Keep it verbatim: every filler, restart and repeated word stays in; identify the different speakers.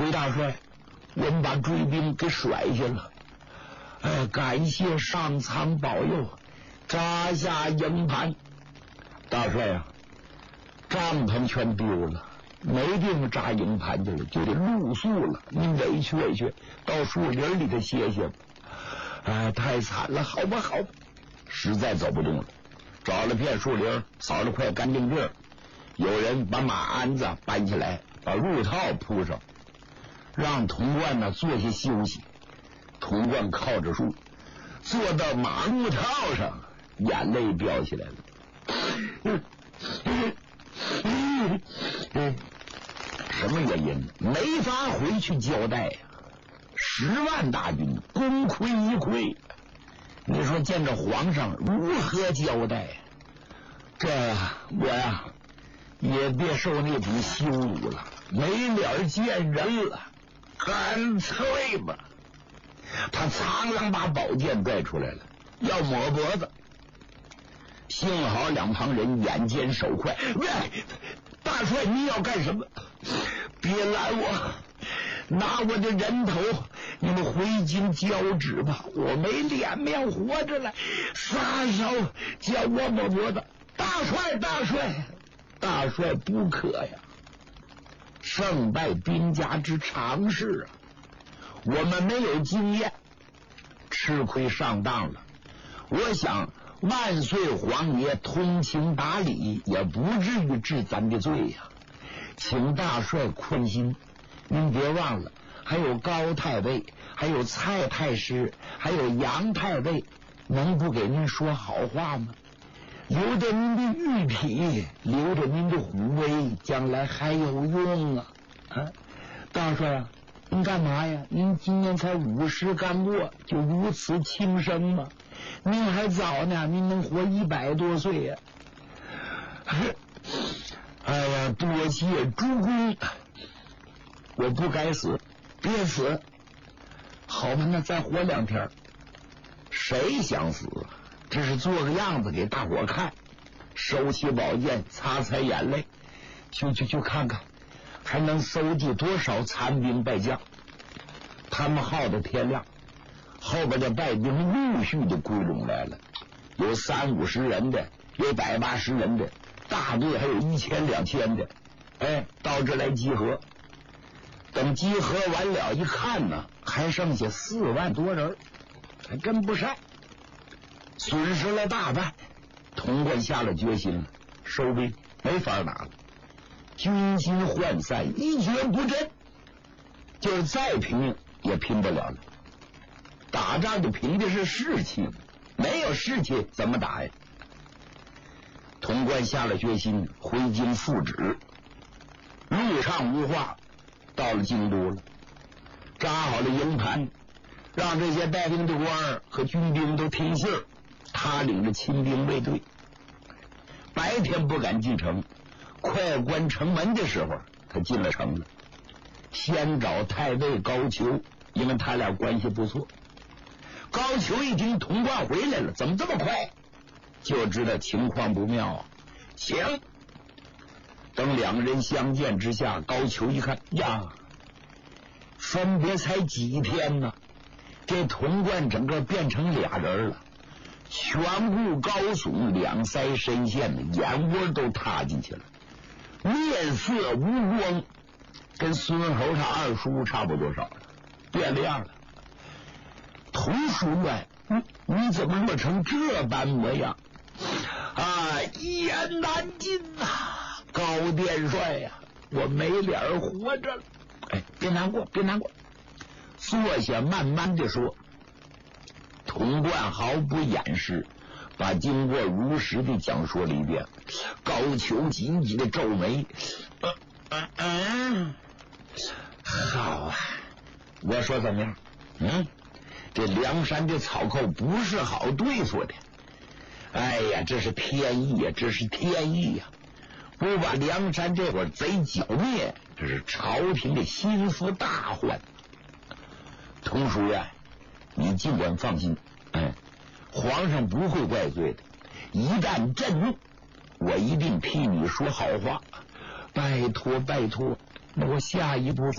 Speaker 1: 回大帅，我们把追兵给甩下了。哎，感谢上苍保佑，扎下营盘。大帅啊，帐篷全丢了，没地方扎营盘去了，就得露宿了。您委屈委屈，到树林里头歇歇吧。哎，太惨了，好吧好吧，实在走不动了，找了片树林，扫了块干净地儿，有人把马鞍子搬起来，把褥套铺上，让童贯呢坐下休息。童贯靠着树，坐到马褥套上，眼泪飙起来了。嗯嗯嗯嗯、什么原因？没法回去交代呀、啊！十万大军功亏一篑，你说见着皇上如何交代？这我呀也别受那种羞辱了，没脸见人了，干脆吧。他苍啷把宝剑拽出来了，要抹脖子。幸好两旁人眼尖手快，喂，大帅你要干什么？别拦我，拿我的人头，你们回京交旨吧，我没脸面活着了，撒手叫我抹脖子。大帅大帅大帅不可呀，胜败兵家之常事啊，我们没有经验，吃亏上当了。我想万岁皇爷通情达理，也不至于治咱的罪呀、啊。请大帅宽心，您别忘了，还有高太尉，还有蔡太师，还有杨太尉，能不给您说好话吗？留着您的玉体，留着您的虎威，将来还有用啊！啊，大帅啊，您干嘛呀？您今年才五十刚过，就如此轻生吗？您还早呢，您能活一百多岁呀、啊！哎呀，多谢主公，我不该死，别死，好嘛，那再活两天。谁想死？这是做个样子给大伙看，收起宝剑，擦擦眼泪，去去去看看，还能搜集多少残兵败将。他们耗到天亮，后边的败兵陆续的归拢来了，有三五十人的，有百八十人的，大队还有一千两千的。哎，到这来集合。等集合完了，一看呢，还剩下四万多人，还跟不上，损失了大半。童贯下了决心了，收兵没法打了，军心涣散，一蹶不振，就是再拼命也拼不了了。打仗就凭的是士气，没有士气怎么打呀？童贯下了决心，回京复旨，路上无话，到了京都了，扎好了营盘，让这些带兵的官儿和军兵都听信儿，他领着亲兵卫队。白天不敢进城，快关城门的时候，他进了城了，先找太尉高俅，因为他俩关系不错。高俅一听童贯回来了，怎么这么快，就知道情况不妙啊！请。等两人相见之下，高俅一看呀，分别才几天呢，这童贯整个变成俩人了，颧骨高耸，两腮深陷的，眼窝都塌进去了，面色无光，跟孙猴他二叔差不多少了，变了样了。童书院，你你怎么落成这般模样啊？一言难尽呐、啊！高殿帅呀、啊，我没脸活着了。哎，别难过，别难过，坐下慢慢的说。童贯毫不掩饰，把经过如实的讲述了一遍。高俅紧紧的皱眉，嗯嗯嗯，好啊，我说怎么样？嗯，这梁山这草寇不是好对付的。哎呀，这是天意呀，这是天意呀！不把梁山这伙贼剿灭，这是朝廷的心腹大患。童书院，你尽管放心，哎，皇上不会怪罪的。一旦震怒，我一定替你说好话。拜托拜托，那我下一步